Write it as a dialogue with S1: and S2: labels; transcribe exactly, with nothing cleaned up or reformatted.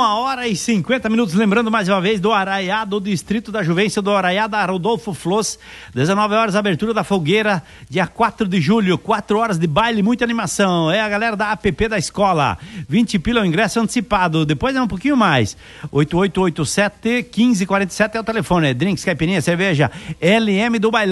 S1: Uma hora e cinquenta minutos, lembrando mais uma vez do Arraiá do Distrito da Juvença, do Arraiá da Rodolfo Flos, dezenove horas, abertura da fogueira, dia quatro de julho, quatro horas de baile, muita animação, é a galera da A P P da escola, vinte pila o ingresso antecipado, depois é um pouquinho mais, oito oito oito sete, um cinco quatro sete é o telefone, é drinks, caipirinha, cerveja, L M do bailão.